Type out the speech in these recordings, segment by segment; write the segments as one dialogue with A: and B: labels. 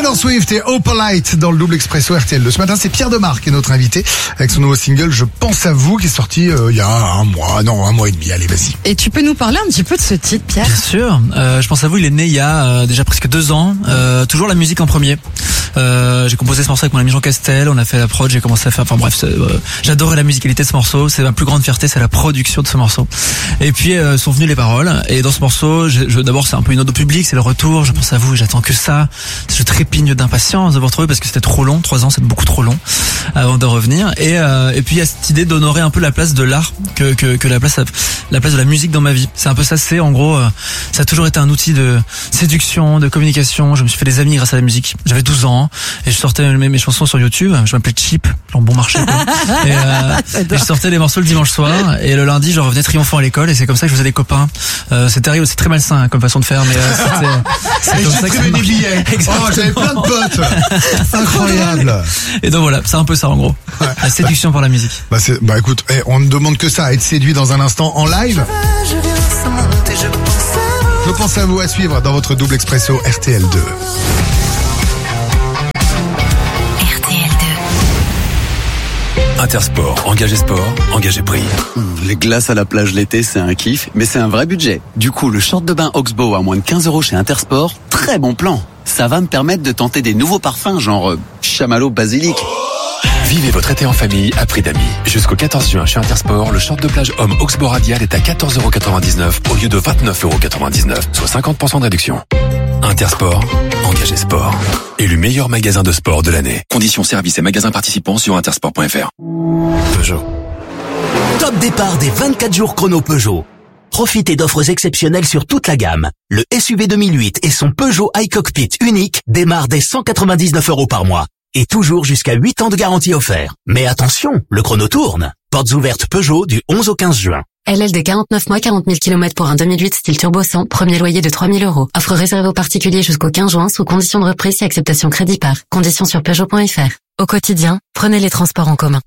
A: Taylor Swift et Opalite dans le double expresso RTL2. Ce matin, c'est Pierre Demar qui est notre invité avec son nouveau single Je pense à vous qui est sorti il y a un mois et demi. Allez, vas-y.
B: Et tu peux nous parler un petit peu de ce titre, Pierre?
C: Bien sûr. Je pense à vous, il est né il y a déjà presque 2 ans. Toujours la musique en premier. J'ai composé ce morceau avec mon ami Jean Castel, on a fait la prod, j'ai commencé à faire, enfin bref, j'adorais la musicalité de ce morceau, c'est ma plus grande fierté, c'est la production de ce morceau. Et puis sont venues les paroles, et dans ce morceau, d'abord c'est un peu une ode au public, c'est le retour, je pense à vous et j'attends que ça, je trépigne d'impatience de vous retrouver parce que c'était trop long, 3 ans c'est beaucoup trop long avant de revenir, et puis il y a cette idée d'honorer un peu la place de l'art, que la place de la musique dans ma vie. C'est un peu ça, c'est en gros, ça a toujours été un outil de séduction, de communication, je me suis fait des amis grâce à la musique, j'avais 12 ans, et je sortais mes chansons sur YouTube, je m'appelais Cheap, dans le bon marché quoi. Et je sortais les morceaux le dimanche soir et le lundi je revenais triomphant à l'école et c'est comme ça que je faisais des copains. C'est terrible, c'est très malsain hein, comme façon de faire, mais c'est comme ça que ça
A: des billets. Oh, j'avais plein de potes. Incroyable.
C: Et donc voilà, c'est un peu ça en gros. Ouais. La séduction pour la musique.
A: Bah écoute, on ne demande que ça, à être séduit dans un instant en live. Je pense à vous à suivre dans votre double expresso RTL2.
D: Intersport, engagé sport, engagé prix.
E: Les glaces à la plage l'été, c'est un kiff, mais c'est un vrai budget. Du coup, le short de bain Oxbow à moins de 15 € chez Intersport, très bon plan. Ça va me permettre de tenter des nouveaux parfums, genre chamallow basilic.
D: Vivez votre été en famille à prix d'amis. Jusqu'au 14 juin chez Intersport, le short de plage homme Oxbow Radial est à 14,99 € au lieu de 29,99 €, soit 50% de réduction. Intersport, engagé sport. Élu meilleur magasin de sport de l'année. Conditions services et magasins participants sur intersport.fr.
F: Peugeot. Top départ des 24 jours chrono Peugeot. Profitez d'offres exceptionnelles sur toute la gamme. Le SUV 2008 et son Peugeot iCockpit unique démarrent dès 199 € par mois. Et toujours jusqu'à 8 ans de garantie offert. Mais attention, le chrono tourne. Portes ouvertes Peugeot du 11 au 15 juin.
G: LLD 49 mois, 40 000 km pour un 2008 style turbo 100, premier loyer de 3 000 €. Offre réservée aux particuliers jusqu'au 15 juin sous condition de reprise et acceptation crédit par. Conditions sur Peugeot.fr. Au quotidien, prenez les transports en commun.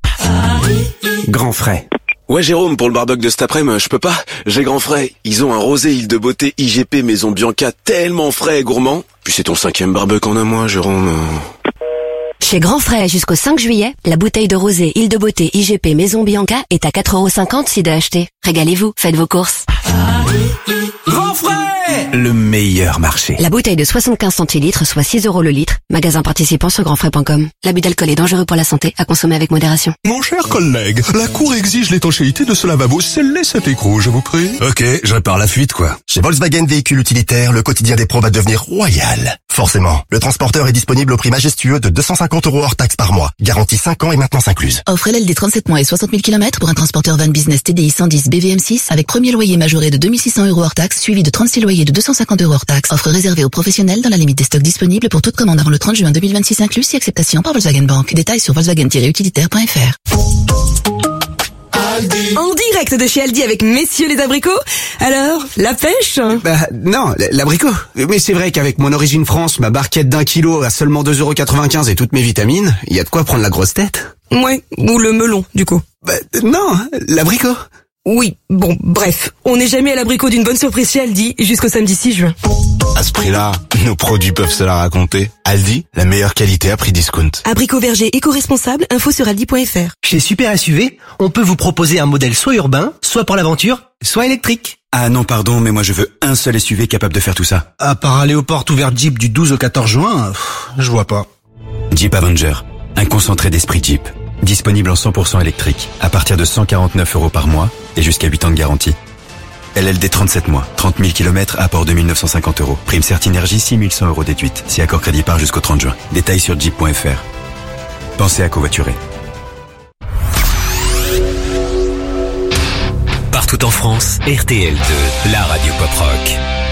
H: Grand Frais. Ouais Jérôme, pour le barbecue de cet après-midi, je peux pas. J'ai Grand Frais. Ils ont un rosé Île de Beauté IGP Maison Bianca tellement frais et gourmand. Puis c'est ton 5e barbecue en un mois, Jérôme.
I: Chez Grand Frais jusqu'au 5 juillet, la bouteille de rosé Île de Beauté IGP Maison Bianca est à 4,50 € si d'acheter. Régalez-vous, faites vos courses.
F: Grand Frais!
H: Le meilleur marché.
I: La bouteille de 75 centilitres, soit 6 € le litre. Magasin participant sur grandfrais.com. L'abus d'alcool est dangereux pour la santé, à consommer avec modération.
J: Mon cher collègue, la Cour exige l'étanchéité de ce lavabo. Scellez cet écrou, je vous prie.
K: Ok, je répare la fuite, quoi. Chez Volkswagen Véhicules Utilitaires, le quotidien des pros va devenir royal. Forcément, le transporteur est disponible au prix majestueux de 250 € hors taxe par mois. Garantie 5 ans et maintenance incluse.
L: Offre LLD 37 mois et 60 000 km pour un transporteur van business TDI 110 BVM6 avec premier loyer majoré de 2600 € hors taxe, suivi de 36 loyers de 250 € hors taxe. Offre réservée aux professionnels dans la limite des stocks disponibles pour toute commande avant le 30 juin 2026 inclus si acceptation par Volkswagen Bank. Détails sur volkswagen-utilitaire.fr.
M: En direct de chez Aldi avec messieurs les abricots. Alors, la pêche?
N: Non, l'abricot. Mais c'est vrai qu'avec mon origine France, ma barquette d'1 kilo à seulement 2,95 € et toutes mes vitamines, il y a de quoi prendre la grosse tête.
M: Ouais, ou le melon, du coup.
N: Non, l'abricot.
M: Oui, bon, bref, on n'est jamais à l'abricot d'une bonne surprise chez Aldi jusqu'au samedi 6 juin.
K: À ce prix-là, nos produits peuvent se la raconter. Aldi, la meilleure qualité à prix discount.
M: Abricot verger éco-responsable, info sur aldi.fr.
O: Chez Super SUV, on peut vous proposer un modèle soit urbain, soit pour l'aventure, soit électrique.
H: Ah non, pardon, mais moi je veux un seul SUV capable de faire tout ça.
O: À part aller aux portes ouvertes Jeep du 12 au 14 juin, je vois pas.
D: Jeep Avenger, un concentré d'esprit Jeep. Disponible en 100% électrique, à partir de 149 € par mois et jusqu'à 8 ans de garantie. LLD 37 mois, 30 000 km, apport 2 950 €. Prime Certinergie, 6 100 € déduite. Si accord crédit par jusqu'au 30 juin. Détails sur jeep.fr. Pensez à covoiturer.
F: Partout en France, RTL2, la radio pop rock.